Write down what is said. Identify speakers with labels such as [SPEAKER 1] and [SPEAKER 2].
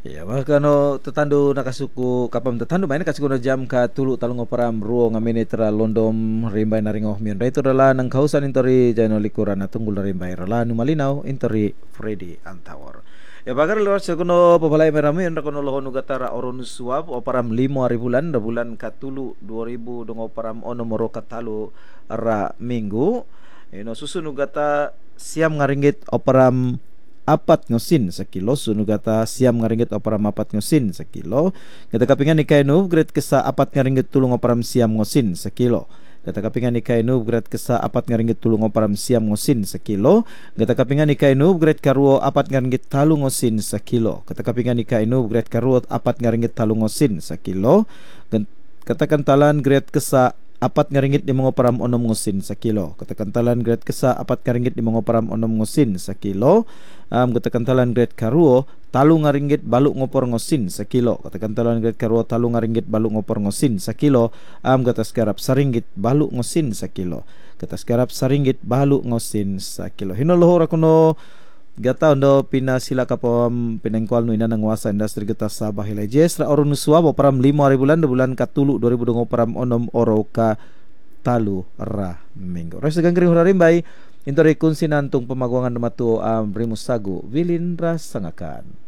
[SPEAKER 1] Ya, maka no tetandu nakasuku kapam tetandu main nakasuku na jam ka tulu talong operam ruo ngamini tera londom rimbay na ringoh mion. Ito rala nang kausan intori jano likuran na tunggul na rimbay rala numalinaw intori Freddy Antawor. Ya bagar lor sa kuno pabalay merami ang kuno lohon ugatara oron suwab operam 5 hari bulan na bulan katulu 2000 dong operam ono moro katalo ara minggu. Ino susun ugata siam ngaringgit operam apat ngosin sekilo sunu gata siam ngaringgit operam apat ngosin sekilo kata kapingan ikai nu grade kesa apat ngaringgit tulung operam siam ngosin sekilo kata kapingan ikai nu grade kesa apat ngaringgit tulung operam siam ngosin sekilo kata kapingan ikai nu grade karuo apat ngaringgit talung ngosin sekilo kata kapingan ikai nu grade karuo apat ngaringgit talung ngosin sekilo kata kantalan grade kesa apat ngaringgit 5 operam onom ngusin sekilo kata kantalan grade kesa apat ngaringgit 5 operam onom ngusin sekilo kata kantalan grade karuo talu ngaringgit baluk ngopor ngosin sekilo kata kantalan grade karuo talu ngaringgit baluk ngopor ngosin sekilo kata sekarap saringgit baluk ngosin sekilo kata sekarap saringgit baluk ngosin sekilo hinolohor kuno gata ondo pina sila kapam pinengkual nu ina nangwasa industri getah Sabah hilai jesra orun suwa operam 5 hari bulan katulu 2020 operam onom oro ka talu ra minggu res gangring hurarimbai intori kunsinantung pemaguangan matu rimus sagu wilin rasangakan